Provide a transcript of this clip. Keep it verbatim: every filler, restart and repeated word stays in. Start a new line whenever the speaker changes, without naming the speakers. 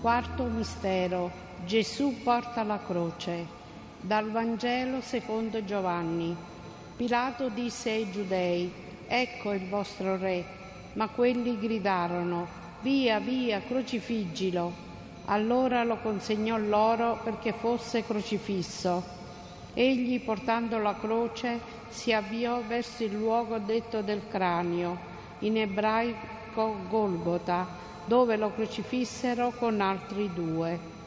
Quarto mistero. Gesù porta la croce. Dal Vangelo secondo Giovanni. Pilato disse ai Giudei: «Ecco il vostro re». Ma quelli gridarono: «Via, via, crocifiggilo». Allora lo consegnò loro perché fosse crocifisso. Egli, portando la croce, si avviò verso il luogo detto del cranio, in ebraico Golgota, dove lo crocifissero con altri due.